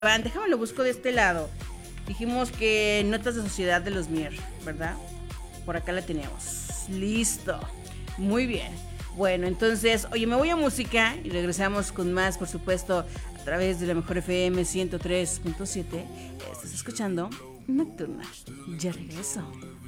Déjame lo busco de este lado. Dijimos que notas de sociedad de los Mier, ¿verdad? Por acá la teníamos. Listo. Muy bien. Bueno, entonces, oye, me voy a música y regresamos con más, por supuesto, a través de la Mejor FM 103.7. Estás escuchando Nocturna. Ya regreso.